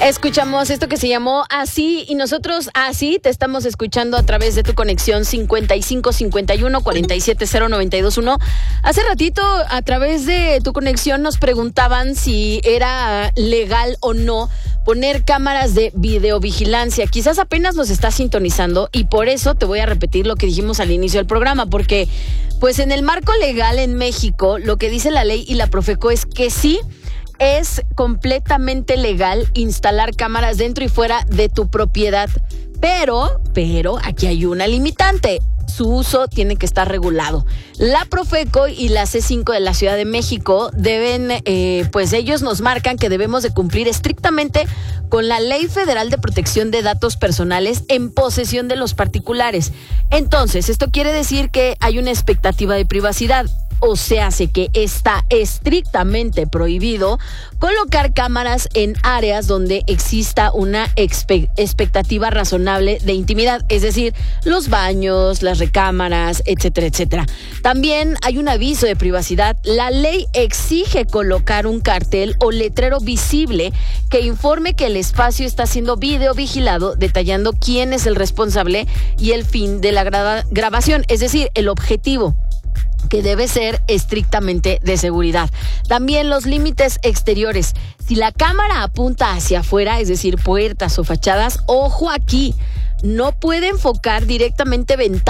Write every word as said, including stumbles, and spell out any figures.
Escuchamos esto que se llamó Así y nosotros así te estamos escuchando a través de tu conexión cincuenta y cinco cincuenta y uno cuarenta y siete cero noventa y dos uno. Hace ratito a través de tu conexión nos preguntaban si era legal o no poner cámaras de videovigilancia. Quizás apenas nos está sintonizando y por eso te voy a repetir lo que dijimos al inicio del programa, porque pues en el marco legal en México lo que dice la ley y la Profeco es que sí es completamente legal instalar cámaras dentro y fuera de tu propiedad, pero, pero aquí hay una limitante. Su uso tiene que estar regulado. La Profeco y la C cinco de la Ciudad de México deben, eh, pues ellos nos marcan que debemos de cumplir estrictamente con la Ley Federal de Protección de Datos Personales en posesión de los particulares. Entonces, esto quiere decir que hay una expectativa de privacidad. O sea, hace que está estrictamente prohibido colocar cámaras en áreas donde exista una expe- expectativa razonable de intimidad, es decir, los baños, las recámaras, etcétera, etcétera. También hay un aviso de privacidad. La ley exige colocar un cartel o letrero visible que informe que el espacio está siendo videovigilado, detallando quién es el responsable y el fin de la gra- grabación, es decir, el objetivo, que debe ser estrictamente de seguridad. También los límites exteriores. Si la cámara apunta hacia afuera, es decir, puertas o fachadas, ojo aquí, no puede enfocar directamente ventanas